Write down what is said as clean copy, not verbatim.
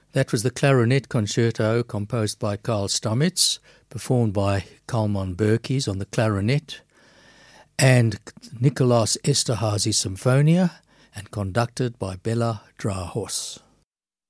That was the Clarinet Concerto composed by Carl Stamitz, performed by Kalman Berkes on the clarinet, and Nikolaus Esterhazy Symphonia, and conducted by Bela Drahos.